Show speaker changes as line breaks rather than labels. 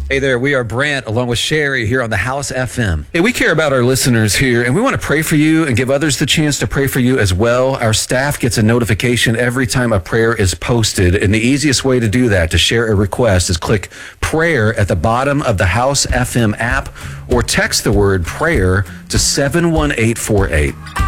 Hey there, we are Brant along with Sherry here on the House FM.
Hey, we care about our listeners here, and we want to pray for you and give others the chance to pray for you as well. Our staff gets a notification every time a prayer is posted, and the easiest way to do that, to share a request, is click prayer at the bottom of the House FM app or text the word prayer to 71848.